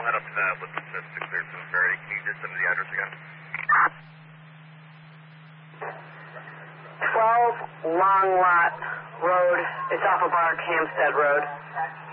head up to that with the fifth to clear Simsbury. Can you just send me the address again? 12 Long Lot Road. It's off of Bark Hampstead Road.